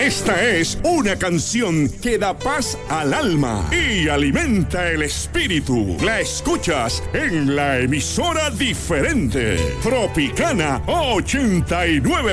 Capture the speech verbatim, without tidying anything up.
Esta es una canción que da paz al alma y alimenta el espíritu. La escuchas en la emisora diferente, Tropicana ochenta y nueve